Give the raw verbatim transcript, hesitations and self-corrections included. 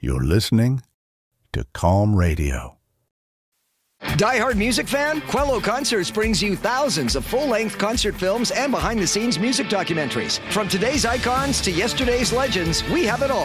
You're listening to Calm Radio. Die-hard music fan? Quello Concerts brings you thousands of full-length concert films and behind-the-scenes music documentaries. From today's icons to yesterday's legends, we have it all.